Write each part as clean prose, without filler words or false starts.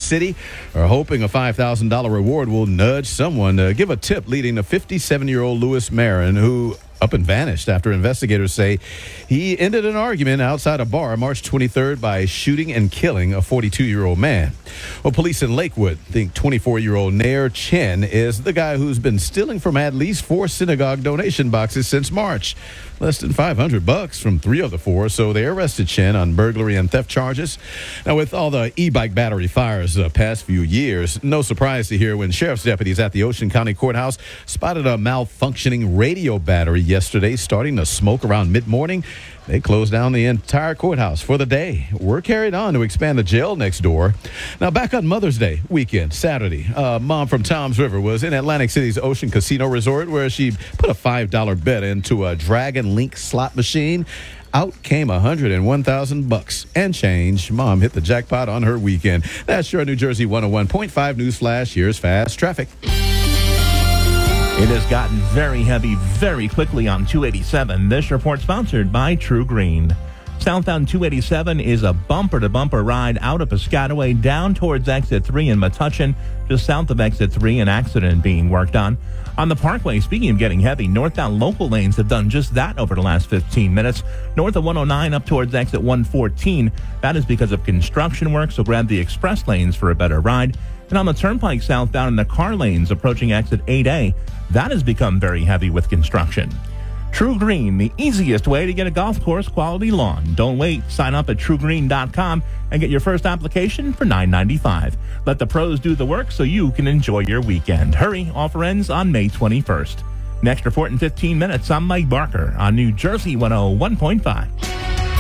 City are hoping a $5,000 reward will nudge someone to give a tip leading to 57-year-old Lewis Marin, who up and vanished after investigators say he ended an argument outside a bar March 23rd by shooting and killing a 42-year-old man. Well, police in Lakewood think 24-year-old Nair Chen is the guy who's been stealing from at least 4 synagogue donation boxes since March. Less than $500 from 3 of the 4, so they arrested Chen on burglary and theft charges. Now, with all the e-bike battery fires the past few years, no surprise to hear when sheriff's deputies at the Ocean County Courthouse spotted a malfunctioning radio battery yesterday starting to smoke around mid-morning. They closed down the entire courthouse for the day. Work carried on to expand the jail next door. Now, back on Mother's Day weekend, Saturday, mom from Toms River was in Atlantic City's Ocean Casino Resort where she put a $5 bet into a Dragon Link slot machine. Out came $101,000 and change. Mom hit the jackpot on her weekend. That's your New Jersey 101.5 News Flash. Here's fast traffic. It has gotten very heavy very quickly on 287. This report sponsored by True Green. Southbound 287 is a bumper-to-bumper ride out of Piscataway down towards Exit 3 in Metuchen. Just south of Exit 3, an accident being worked on. On the Parkway, speaking of getting heavy, northbound local lanes have done just that over the last 15 minutes. North of 109 up towards Exit 114. That is because of construction work, so grab the express lanes for a better ride. And on the Turnpike southbound in the car lanes approaching Exit 8A, that has become very heavy with construction. True Green, the easiest way to get a golf course quality lawn. Don't wait. Sign up at truegreen.com and get your first application for $9.95. Let the pros do the work so you can enjoy your weekend. Hurry, offer ends on May 21st. Next report in 15 minutes, I'm Mike Barker on New Jersey 101.5.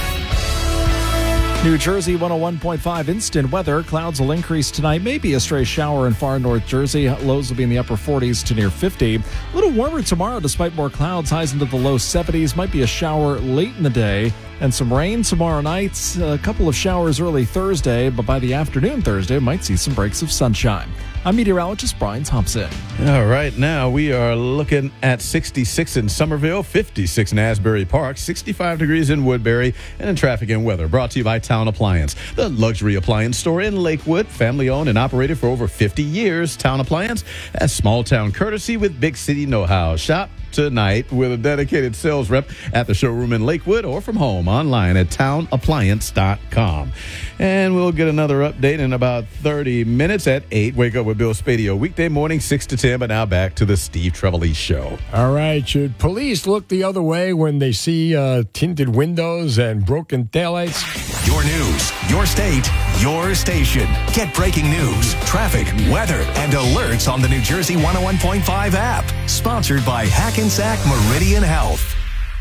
New Jersey 101.5 instant weather. Clouds will increase tonight. Maybe a stray shower in far north Jersey. Lows will be in the upper 40s to near 50. A little warmer tomorrow despite more clouds. Highs into the low 70s. Might be a shower late in the day. And some rain tomorrow night. A couple of showers early Thursday. But by the afternoon Thursday, might see some breaks of sunshine. I'm meteorologist Brian Thompson. All right, now we are looking at 66 in Somerville, 56 in Asbury Park, 65 degrees in Woodbury, and in traffic and weather. Brought to you by Town Appliance, the luxury appliance store in Lakewood, family owned and operated for over 50 years. Town Appliance, that's small town courtesy with big city know-how. Shop tonight with a dedicated sales rep at the showroom in Lakewood or from home online at townappliance.com. And we'll get another update in about 30 minutes at 8. Wake up with Bill Spadio weekday morning 6 to 10. But now back to the Steve Trevelise Show. All right. Should police look the other way when they see tinted windows and broken taillights? Your news, your state, your station. Get breaking news, traffic, weather, and alerts on the New Jersey 101.5 app. Sponsored by Hackensack Meridian Health.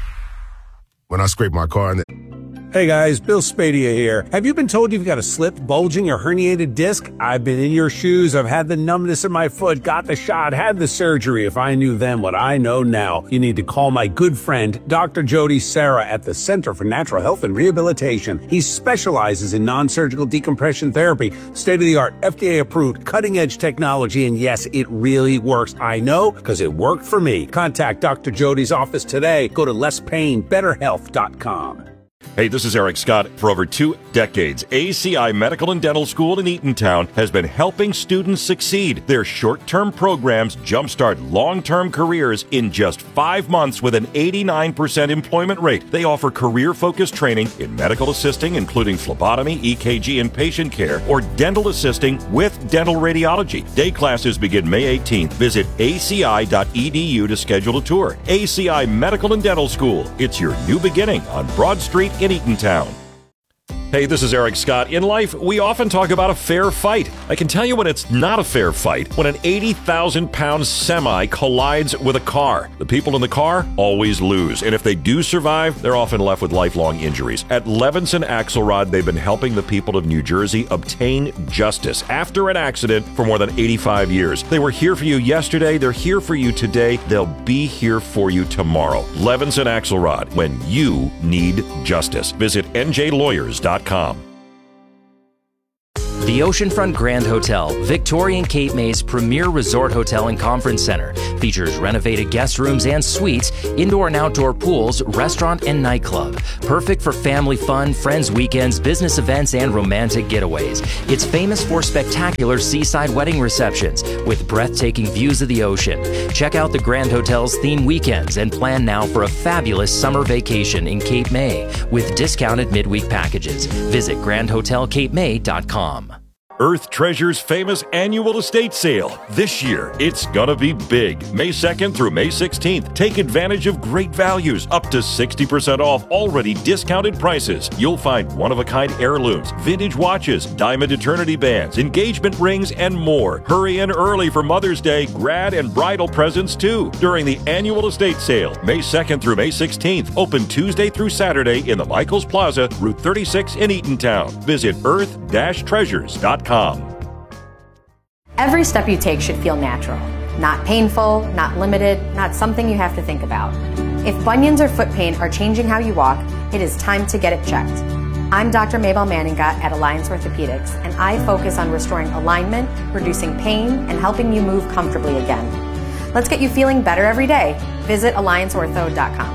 When I scrape my car and Hey guys, Bill Spadia here. Have you been told you've got a slipped, bulging, or herniated disc? I've been in your shoes. I've had the numbness in my foot, got the shot, had the surgery. If I knew then what I know now, you need to call my good friend, Dr. Jody Serra at the Center for Natural Health and Rehabilitation. He specializes in non-surgical decompression therapy, state-of-the-art, FDA-approved, cutting-edge technology, and yes, it really works. I know, because it worked for me. Contact Dr. Jody's office today. Go to lesspainbetterhealth.com. Hey, this is Eric Scott. For over 2 decades, ACI Medical and Dental School in Eatontown has been helping students succeed. Their short-term programs jumpstart long-term careers in just 5 months with an 89% employment rate. They offer career-focused training in medical assisting, including phlebotomy, EKG, and patient care, or dental assisting with dental radiology. Day classes begin May 18th. Visit aci.edu to schedule a tour. ACI Medical and Dental School. It's your new beginning on Broad Street in Eatontown. Hey, this is Eric Scott. In life, we often talk about a fair fight. I can tell you when it's not a fair fight, when an 80,000-pound semi collides with a car. The people in the car always lose, and if they do survive, they're often left with lifelong injuries. At Levinson Axelrod, they've been helping the people of New Jersey obtain justice after an accident for more than 85 years. They were here for you yesterday, they're here for you today, they'll be here for you tomorrow. Levinson Axelrod, when you need justice. Visit njlawyers.com. The Oceanfront Grand Hotel, Victorian Cape May's premier resort hotel and conference center, features renovated guest rooms and suites, indoor and outdoor pools, restaurant and nightclub. Perfect for family fun, friends weekends, business events, and romantic getaways. It's famous for spectacular seaside wedding receptions with breathtaking views of the ocean. Check out the Grand Hotel's theme weekends and plan now for a fabulous summer vacation in Cape May with discounted midweek packages. Visit grandhotelcapemay.com. Earth Treasure's famous annual estate sale. This year, it's gonna be big. May 2nd through May 16th. Take advantage of great values, up to 60% off already discounted prices. You'll find one-of-a-kind heirlooms, vintage watches, diamond eternity bands, engagement rings, and more. Hurry in early for Mother's Day, grad and bridal presents too. During the annual estate sale, May 2nd through May 16th. Open Tuesday through Saturday in the Michaels Plaza, Route 36 in Eatontown. Visit earth-treasures.com. Every step you take should feel natural, not painful, not limited, not something you have to think about. If bunions or foot pain are changing how you walk, it is time to get it checked. I'm Dr. Mabel Manninga at Alliance Orthopedics, and I focus on restoring alignment, reducing pain, and helping you move comfortably again. Let's get you feeling better every day. Visit allianceortho.com.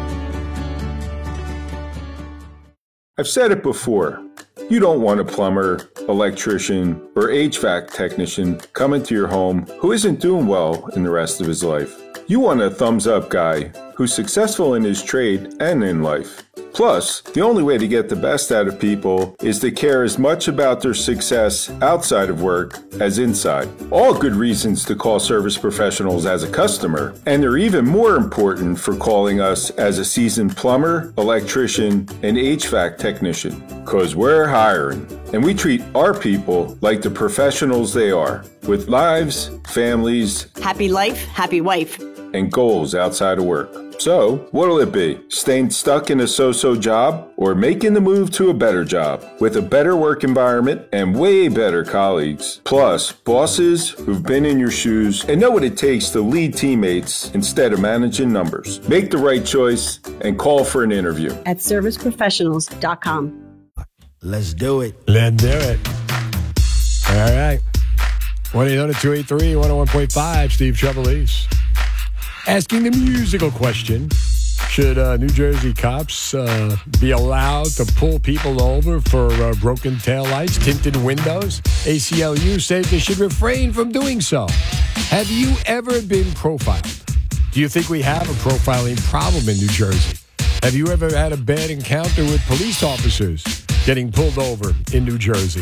I've said it before. You don't want a plumber, electrician, or HVAC technician coming to your home who isn't doing well in the rest of his life. You want a thumbs-up guy who's successful in his trade and in life. Plus, the only way to get the best out of people is to care as much about their success outside of work as inside. All good reasons to call Service Professionals as a customer, and they're even more important for calling us as a seasoned plumber, electrician, and HVAC technician, because we're hiring. And we treat our people like the professionals they are, with lives, families, happy life, happy wife, and goals outside of work. So, what'll it be? Staying stuck in a so-so job or making the move to a better job with a better work environment and way better colleagues? Plus, bosses who've been in your shoes and know what it takes to lead teammates instead of managing numbers. Make the right choice and call for an interview at serviceprofessionals.com. Let's do it. Let's do it. All right. 1-800-283-101.5, Steve Trevelise. Asking the musical question, should New Jersey cops be allowed to pull people over for broken taillights, tinted windows? ACLU says they should refrain from doing so. Have you ever been profiled? Do you think we have a profiling problem in New Jersey? Have you ever had a bad encounter with police officers getting pulled over in New Jersey?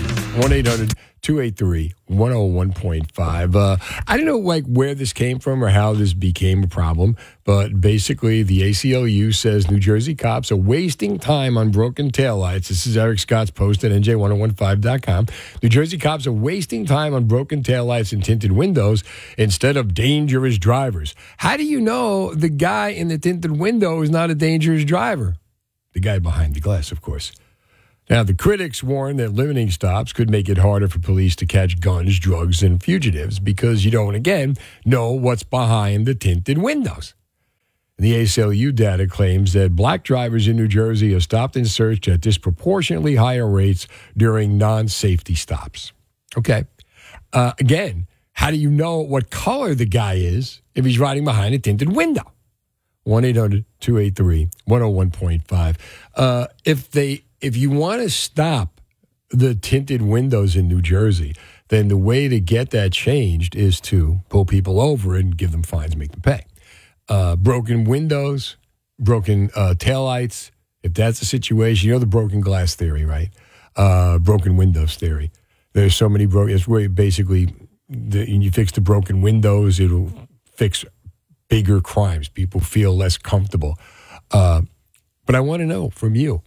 1-800-283-101.5. I don't know where this came from or how this became a problem, but basically the ACLU says New Jersey cops are wasting time on broken taillights. This is Eric Scott's post at NJ1015.com. New Jersey cops are wasting time on broken taillights and tinted windows instead of dangerous drivers. How do you know the guy in the tinted window is not a dangerous driver? The guy behind the glass, of course. Now, the critics warn that limiting stops could make it harder for police to catch guns, drugs, and fugitives because you don't, again, know what's behind the tinted windows. The ACLU data claims that black drivers in New Jersey are stopped and searched at disproportionately higher rates during non-safety stops. Okay. Again, how do you know what color the guy is if he's riding behind a tinted window? 1-800-283-101.5. If you want to stop the tinted windows in New Jersey, then the way to get that changed is to pull people over and give them fines, make them pay. Broken windows, broken taillights, if that's the situation, you know the broken glass theory, right? Broken windows theory. There's so many broken, it's where basically you fix the broken windows, it'll fix bigger crimes. People feel less comfortable. But I want to know from you,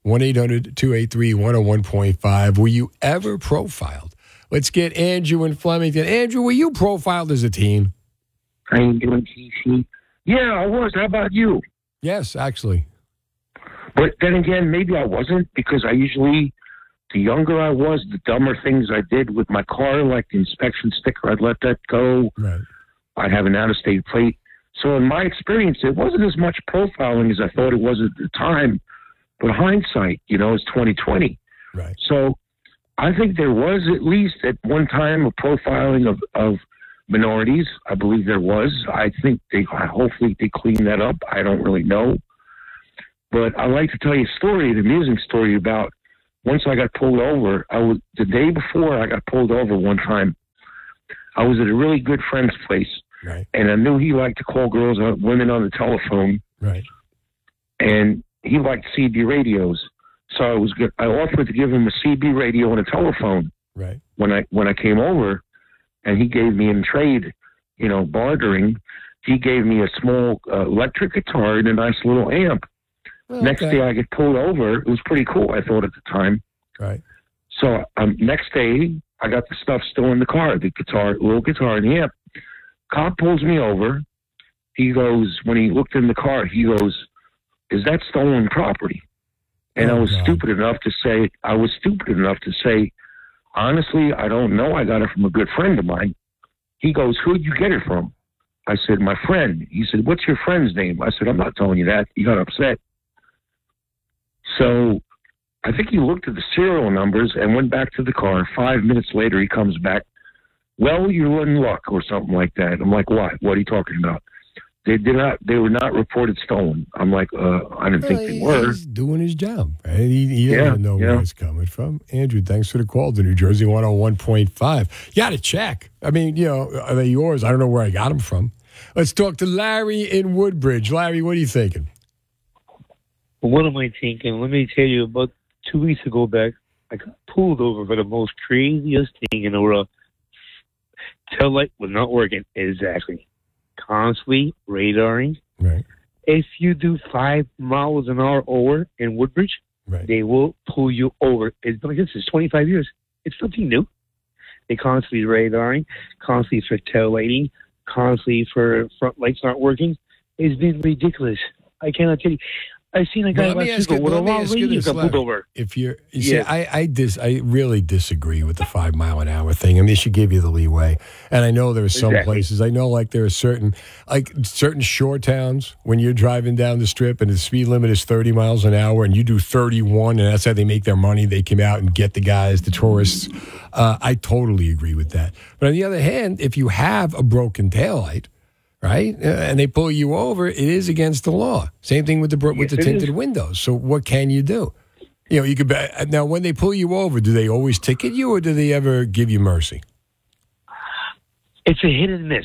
1-800-283-101.5. Were you ever profiled? Let's get Andrew in Flemington. Andrew, were you profiled as a teen? How you doing, CC? Yeah, I was. How about you? Yes, actually. But then again, maybe I wasn't because the younger I was, the dumber things I did with my car, like the inspection sticker, I'd let that go. Right. I'd have an out-of-state plate. So in my experience, it wasn't as much profiling as I thought it was at the time. But hindsight, is 20/20. Right. So I think there was at least at one time a profiling of minorities. I believe there was. I think hopefully they cleaned that up. I don't really know. But I'd like to tell you a story, an amusing story about once I got pulled over. The day before I got pulled over one time, I was at a really good friend's place. Right. And I knew he liked to call women on the telephone. Right. And he liked CB radios. So I offered to give him a CB radio and a telephone. Right. When I came over, and he gave me in trade, bartering, he gave me a small electric guitar and a nice little amp. Oh, next day I get pulled over. It was pretty cool, I thought, at the time. Right. So next day I got the stuff still in the car, the little guitar and the amp. Cop pulls me over. He goes, when he looked in the car, he goes, "Is that stolen property?" And I was stupid enough to say, "Honestly, I don't know. I got it from a good friend of mine." He goes, "Who'd you get it from?" I said, "My friend." He said, "What's your friend's name?" I said, "I'm not telling you that." He got upset. So I think he looked at the serial numbers and went back to the car. 5 minutes later, he comes back. "Well, you're in luck," or something like that. I'm like, "What? What are you talking about?" They were not reported stolen. I'm like, I didn't think they were. He's doing his job. Right? He doesn't know where it's coming from. Andrew, thanks for the call to New Jersey 101.5. You got to check. I mean, are they yours? I don't know where I got them from. Let's talk to Larry in Woodbridge. Larry, what are you thinking? What am I thinking? Let me tell you, about 2 weeks ago back, I got pulled over for the most craziest thing in the world. Tail light was not working. Exactly. Constantly radaring. Right. If you do 5 miles an hour over in Woodbridge, they will pull you over. It's been like this. It's 25 years. It's nothing new. They constantly radaring, constantly for tail lighting, constantly for front lights not working. It's been ridiculous. I cannot tell you. I've seen a guy last week with a long lady got pulled over. If you see, I really disagree with the 5 mile an hour thing. I mean, they should give you the leeway. And I know there are some places. I know there are certain shore towns when you're driving down the strip and the speed limit is 30 miles an hour and you do 31 and that's how they make their money. They come out and get the guys, the tourists. I totally agree with that. But on the other hand, if you have a broken taillight, right, and they pull you over, it is against the law. Same thing with the tinted windows. So what can you do? You could now when they pull you over, do they always ticket you, or do they ever give you mercy? It's a hit and miss.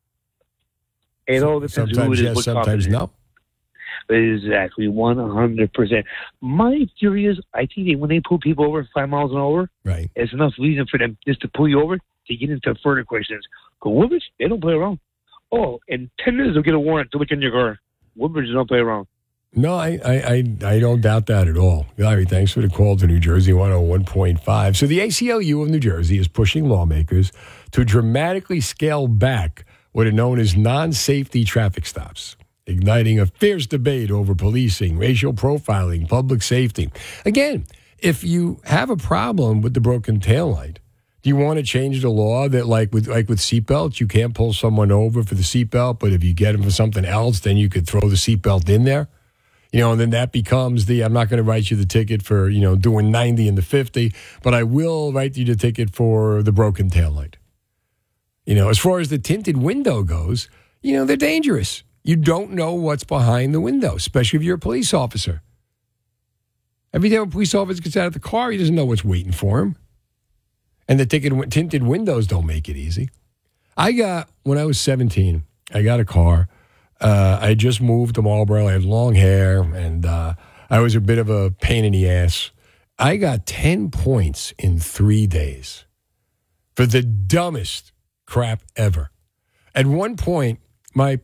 It all depends who it is. Yes, sometimes no. Exactly, 100%. My theory is, I think when they pull people over 5 miles an hour, right, it's enough reason for them just to pull you over to get into further questions. Because Woodbridge, they don't play around. Oh, in 10 minutes they'll get a warrant to look in your car. Woodbridge don't play around. No, I don't doubt that at all. Larry, thanks for the call to New Jersey 101.5. So the ACLU of New Jersey is pushing lawmakers to dramatically scale back what are known as non-safety traffic stops, igniting a fierce debate over policing, racial profiling, public safety. Again, if you have a problem with the broken taillight, do you want to change the law that, like with seatbelts, you can't pull someone over for the seatbelt, but if you get them for something else, then you could throw the seatbelt in there? And then that becomes I'm not going to write you the ticket for, doing 90 in the 50, but I will write you the ticket for the broken taillight. As far as the tinted window goes, they're dangerous. You don't know what's behind the window, especially if you're a police officer. Every time a police officer gets out of the car, he doesn't know what's waiting for him. And the tinted windows don't make it easy. When I was 17, I got a car. I had just moved to Marlboro. I had long hair, and I was a bit of a pain in the ass. I got 10 points in 3 days for the dumbest crap ever. At one point, my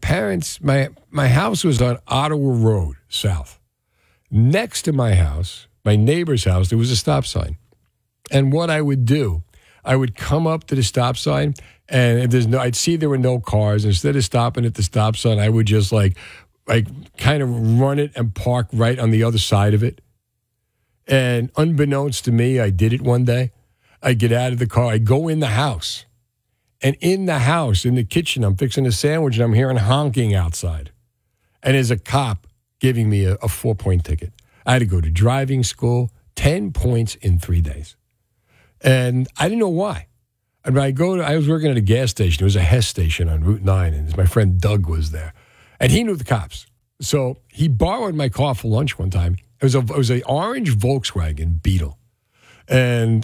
house was on Ottawa Road, south. Next to my house, my neighbor's house, there was a stop sign. And what I would do, I would come up to the stop sign, and if I'd see there were no cars. Instead of stopping at the stop sign, I would just kind of run it and park right on the other side of it. And unbeknownst to me, I did it one day. I get out of the car, I go in the house, and in the house, in the kitchen, I'm fixing a sandwich, and I'm hearing honking outside. And there's a cop giving me a 4-point ticket. I had to go to driving school, 10 points in 3 days. And I didn't know why. And I was working at a gas station. It was a Hess station on Route 9, and my friend Doug was there. And he knew the cops. So he borrowed my car for lunch one time. It was an orange Volkswagen Beetle. And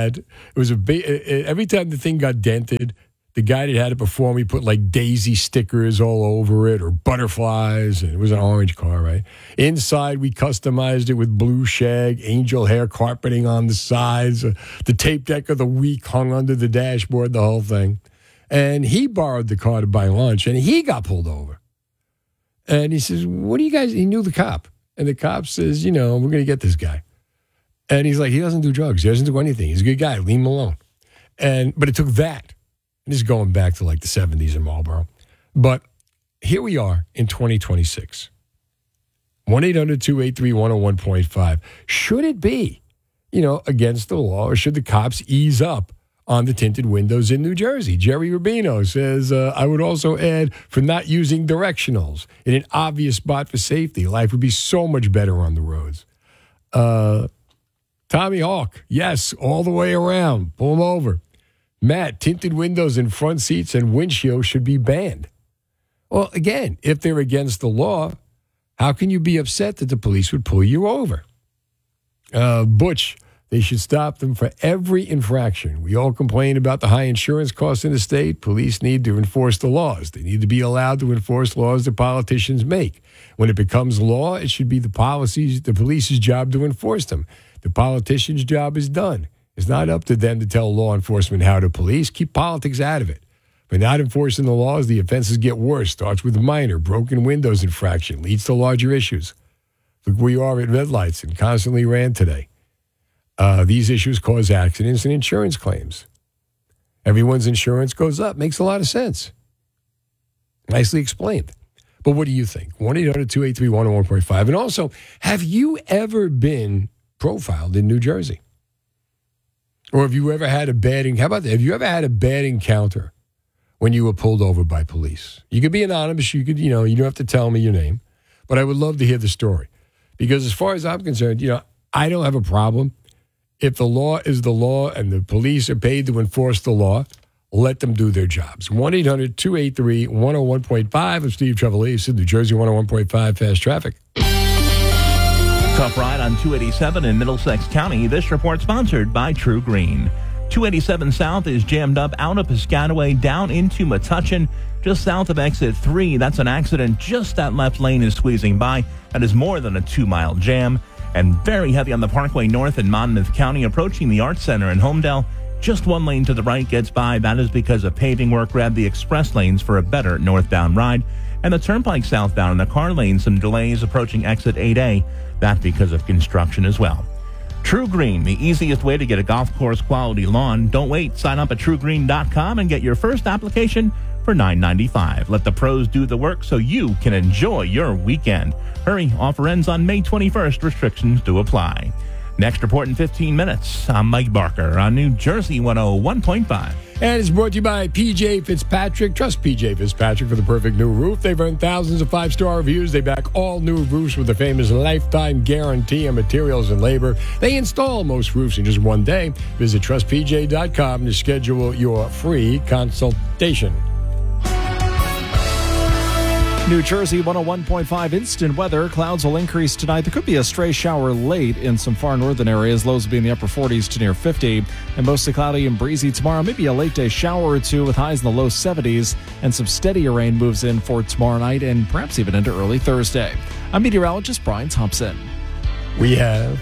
every time the thing got dented, the guy that had it before me put like daisy stickers all over it or butterflies. And it was an orange car, right? Inside, we customized it with blue shag, angel hair carpeting on the sides. The tape deck of the week hung under the dashboard, the whole thing. And he borrowed the car to buy lunch, and he got pulled over. And he says, what do you guys, he knew the cop. And the cop says, we're going to get this guy. And he's like, he doesn't do drugs. He doesn't do anything. He's a good guy. Leave him alone. But it took that. And this is going back to like the 70s in Marlboro. But here we are in 2026. 1-800-283-101.5. Should it be, against the law, or should the cops ease up on the tinted windows in New Jersey? Jerry Rubino says, I would also add for not using directionals in an obvious spot for safety. Life would be so much better on the roads. Tommy Hawk, yes, all the way around. Pull them over. Matt, tinted windows in front seats and windshields should be banned. Well, again, if they're against the law, how can you be upset that the police would pull you over? Butch, they should stop them for every infraction. We all complain about the high insurance costs in the state. Police need to enforce the laws. They need to be allowed to enforce laws that politicians make. When it becomes law, it should be the police's job to enforce them. The politician's job is done. It's not up to them to tell law enforcement how to police. Keep politics out of it. By not enforcing the laws, the offenses get worse. Starts with minor, broken windows infraction, leads to larger issues. Look where we are at red lights and constantly ran today. These issues cause accidents and insurance claims. Everyone's insurance goes up. Makes a lot of sense. Nicely explained. But what do you think? 1-800-283-101.5. And also, have you ever been profiled in New Jersey? Or have you ever had a bad encounter when you were pulled over by police? You could be anonymous. You could, you don't have to tell me your name. But I would love to hear the story. Because as far as I'm concerned, I don't have a problem. If the law is the law and the police are paid to enforce the law, let them do their jobs. 1-800-283-101.5. I'm Steve Trevelise, New Jersey 101.5 Fast Traffic. Tough ride on 287 in Middlesex County. This report sponsored by True Green. 287 South is jammed up out of Piscataway down into Metuchen, just south of exit 3. That's an accident. Just that left lane is squeezing by. That is more than a 2-mile jam. And very heavy on the Parkway North in Monmouth County, approaching the Arts Center in Homedale. Just one lane to the right gets by. That is because of paving work. Grab the express lanes for a better northbound ride. And the Turnpike southbound in the car lane, some delays approaching exit 8A. That because of construction as well. True Green, the easiest way to get a golf course quality lawn. Don't wait. Sign up at truegreen.com and get your first application for $9.95. Let the pros do the work so you can enjoy your weekend. Hurry, offer ends on May 21st. Restrictions do apply. Next report in 15 minutes. I'm Mike Barker on New Jersey 101.5. And it's brought to you by PJ Fitzpatrick. Trust PJ Fitzpatrick for the perfect new roof. They've earned thousands of 5-star reviews. They back all new roofs with the famous lifetime guarantee on materials and labor. They install most roofs in just one day. Visit trustpj.com to schedule your free consultation. New Jersey 101.5 instant weather. Clouds will increase tonight. There could be a stray shower late in some far northern areas. Lows will be in the upper 40s to near 50. And mostly cloudy and breezy tomorrow. Maybe a late day shower or two with highs in the low 70s. And some steadier rain moves in for tomorrow night and perhaps even into early Thursday. I'm meteorologist Brian Thompson. We have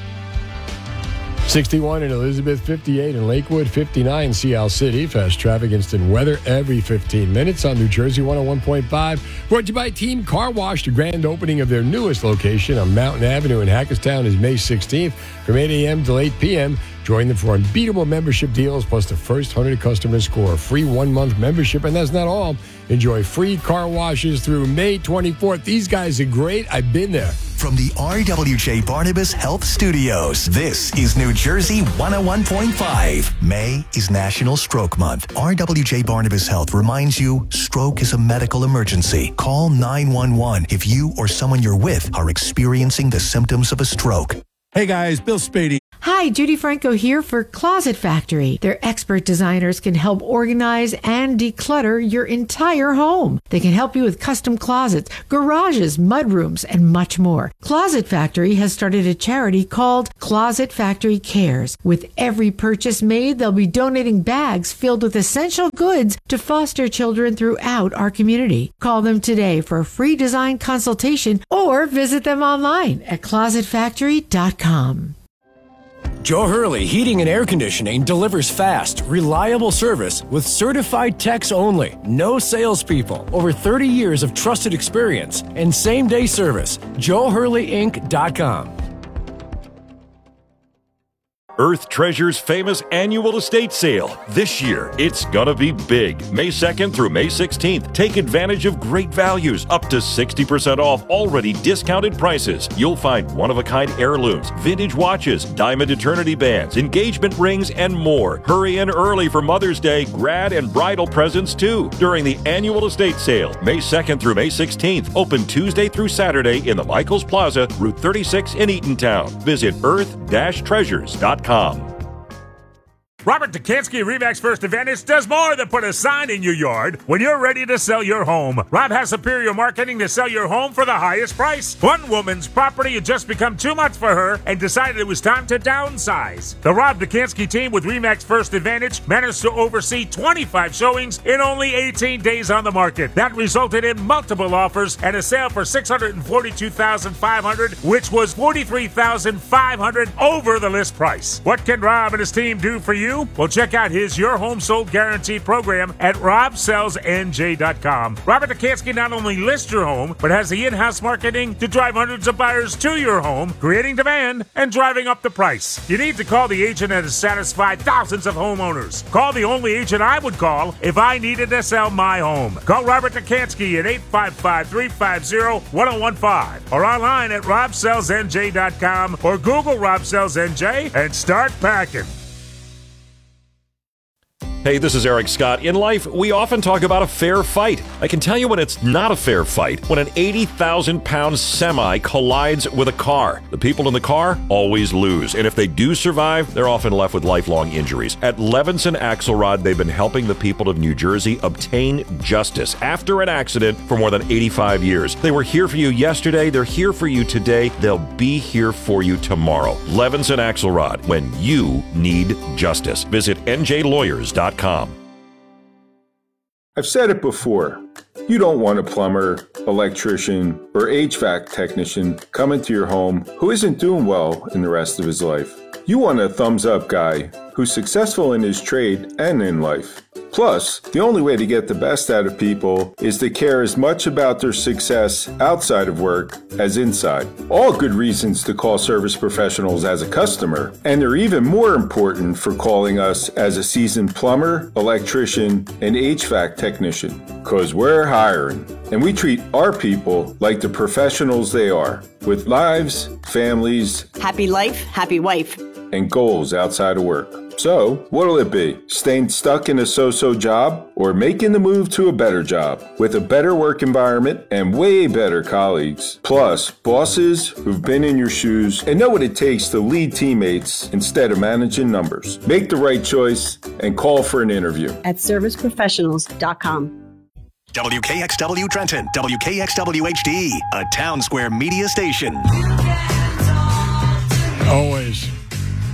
61 in Elizabeth, 58 in Lakewood, 59 Sea City. Fast traffic, instant weather every 15 minutes on New Jersey 101.5. Brought to you by Team Car Wash. The grand opening of their newest location on Mountain Avenue in Hackettstown is May 16th from 8 a.m. till 8 p.m. Join them for unbeatable membership deals, plus the first 100 customers score a free 1-month membership. And that's not all. Enjoy free car washes through May 24th. These guys are great. I've been there. From the RWJ Barnabas Health Studios, this is New Jersey 101.5. May is National Stroke Month. RWJ Barnabas Health reminds you stroke is a medical emergency. Call 911 if you or someone you're with are experiencing the symptoms of a stroke. Hey guys, Bill Spady. Hi, Judy Franco here for Closet Factory. Their expert designers can help organize and declutter your entire home. They can help you with custom closets, garages, mudrooms, and much more. Closet Factory has started a charity called Closet Factory Cares. With every purchase made, they'll be donating bags filled with essential goods to foster children throughout our community. Call them today for a free design consultation or visit them online at closetfactory.com. Joe Hurley Heating and Air Conditioning delivers fast, reliable service with certified techs only. No salespeople. Over 30 years of trusted experience and same-day service. JoeHurleyInc.com. Earth Treasure's famous annual estate sale. This year, it's gonna be big. May 2nd through May 16th. Take advantage of great values, up to 60% off already discounted prices. You'll find one-of-a-kind heirlooms, vintage watches, diamond eternity bands, engagement rings, and more. Hurry in early for Mother's Day, grad and bridal presents too. During the annual estate sale, May 2nd through May 16th. Open Tuesday through Saturday in the Michaels Plaza, Route 36 in Eatontown. Visit earth-treasures.com. Robert Dukansky, RE/MAX First Advantage, does more than put a sign in your yard when you're ready to sell your home. Rob has superior marketing to sell your home for the highest price. One woman's property had just become too much for her and decided it was time to downsize. The Rob Dukansky team with RE/MAX First Advantage managed to oversee 25 showings in only 18 days on the market. That resulted in multiple offers and a sale for $642,500, which was $43,500 over the list price. What can Rob and his team do for you? Well, check out his Your Home Sold Guarantee program at robsellsnj.com. Robert Dukansky not only lists your home, but has the in-house marketing to drive hundreds of buyers to your home, creating demand and driving up the price. You need to call the agent that has satisfied thousands of homeowners. Call the only agent I would call if I needed to sell my home. Call Robert Dukansky at 855-350-1015 or online at robsellsnj.com or Google Rob Sells NJ and start packing. Hey, this is Eric Scott. In life, we often talk about a fair fight. I can tell you when it's not a fair fight, when an 80,000-pound semi collides with a car. The people in the car always lose, and if they do survive, they're often left with lifelong injuries. At Levinson Axelrod, they've been helping the people of New Jersey obtain justice after an accident for more than 85 years. They were here for you yesterday, they're here for you today, they'll be here for you tomorrow. Levinson Axelrod, when you need justice. Visit njlawyers.com. I've said it before. You don't want a plumber, electrician, or HVAC technician coming to your home who isn't doing well in the rest of his life. You want a thumbs-up guy who's successful in his trade and in life. Plus, the only way to get the best out of people is to care as much about their success outside of work as inside. All good reasons to call Service Professionals as a customer, and they're even more important for calling us as a seasoned plumber, electrician, and HVAC technician, because we're hiring. And we treat our people like the professionals they are, with lives, families, Happy life, happy wife. and goals outside of work. So, what'll it be? Staying stuck in a so-so job or making the move to a better job with a better work environment and way better colleagues? Plus, bosses who've been in your shoes and know what it takes to lead teammates instead of managing numbers. Make the right choice and call for an interview. At serviceprofessionals.com. WKXW Trenton, WKXW HD, a Town Square media station.